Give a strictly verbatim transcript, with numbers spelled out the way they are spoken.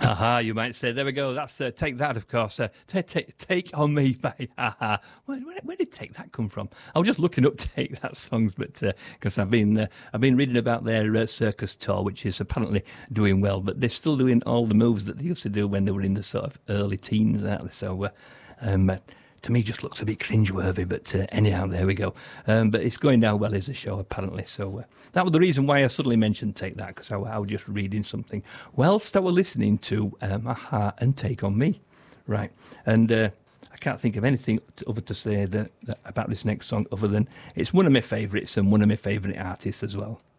Aha, you might say. There we go. That's uh, Take That, of course. Uh, take, take, take On Me by Aha. Where, where, where did Take That come from? I was just looking up Take That songs, but because uh, I've been uh, I've been reading about their uh, circus tour, which is apparently doing well, but they're still doing all the moves that they used to do when they were in the sort of early teens, aren't they? So, uh, um, uh, to me, just looks a bit cringeworthy, but uh, anyhow, there we go. Um, but it's going down well as a show, apparently. So uh, that was the reason why I suddenly mentioned Take That, because I, I was just reading something whilst I was listening to um, Aha and Take On Me. Right. And uh, I can't think of anything other to say that, that about this next song other than it's one of my favourites and one of my favourite artists as well.